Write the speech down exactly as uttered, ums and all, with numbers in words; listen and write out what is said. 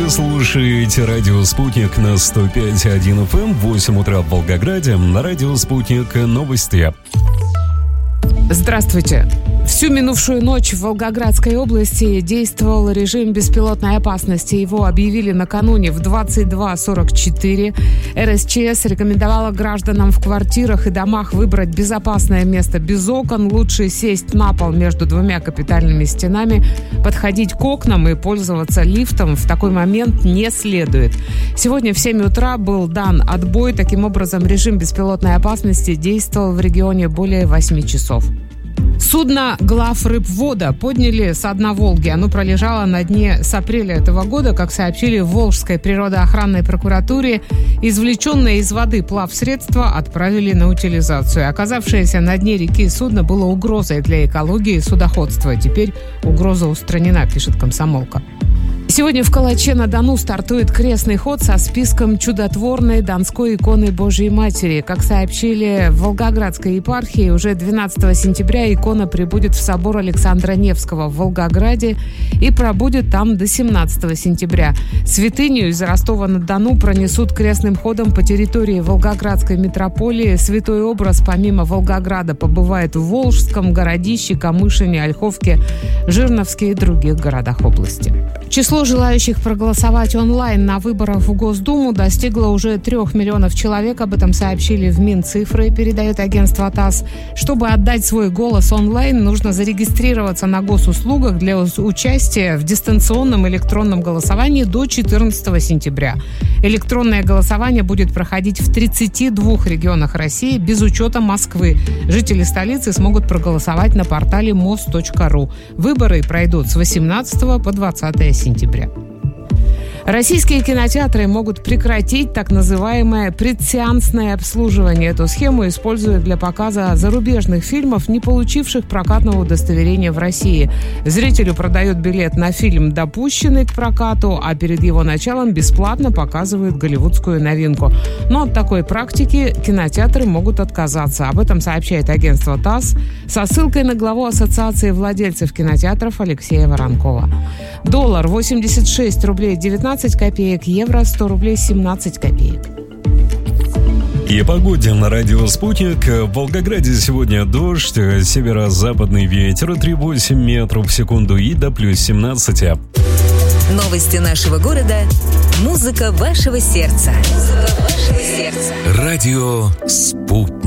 слушаете радио «Спутник» на сто пять и один эф эм, восемь утра в Волгограде, на радио «Спутник» новости. Здравствуйте. Всю минувшую ночь в Волгоградской области действовал режим беспилотной опасности. Его объявили накануне в двадцать два сорок четыре. эр эс че эс рекомендовала гражданам в квартирах и домах выбрать безопасное место без окон. Лучше сесть на пол между двумя капитальными стенами, подходить к окнам и пользоваться лифтом в такой момент не следует. Сегодня в семь утра был дан отбой. Таким образом, режим беспилотной опасности действовал в регионе более восьми часов. Судно «Главрыбвода» подняли со дна Волги. Оно пролежало на дне с апреля этого года, как сообщили в Волжской природоохранной прокуратуре. Извлеченное из воды плавсредство отправили на утилизацию. Оказавшееся на дне реки судно было угрозой для экологии и судоходства. Теперь угроза устранена, пишет «Комсомолка». Сегодня в Калаче-на-Дону стартует крестный ход со списком чудотворной Донской иконы Божьей Матери. Как сообщили в Волгоградской епархии, уже двенадцатого сентября икона прибудет в собор Александра Невского в Волгограде и пробудет там до семнадцатого сентября. Святыню из Ростова-на-Дону пронесут крестным ходом по территории Волгоградской митрополии. Святой образ помимо Волгограда побывает в Волжском, Городище, Камышине, Ольховке, Жирновске и других городах области. Число желающих проголосовать онлайн на выборах в Госдуму достигло уже трех миллионов человек. Об этом сообщили в Минцифры, передает агентство ТАСС. Чтобы отдать свой голос онлайн, нужно зарегистрироваться на госуслугах для участия в дистанционном электронном голосовании до четырнадцатого сентября. Электронное голосование будет проходить в тридцати двух регионах России без учета Москвы. Жители столицы смогут проголосовать на портале мос точка ру. Выборы пройдут с восемнадцатого по двадцатое сентября. Российские кинотеатры могут прекратить так называемое предсеансное обслуживание. Эту схему используют для показа зарубежных фильмов, не получивших прокатного удостоверения в России. Зрителю продают билет на фильм, допущенный к прокату, а перед его началом бесплатно показывают голливудскую новинку. Но от такой практики кинотеатры могут отказаться. Об этом сообщает агентство ТАСС со ссылкой на главу Ассоциации владельцев кинотеатров Алексея Воронкова. Доллар восемьдесят шесть рублей девятнадцать копеек, евро сто рублей семнадцать копеек. И о погоде на радио «Спутник». В Волгограде сегодня дождь, северо-западный ветер три целых восемь десятых метров в секунду и до плюс семнадцати. Новости нашего города. Музыка вашего сердца. Музыка вашего сердца. Радио «Спутник».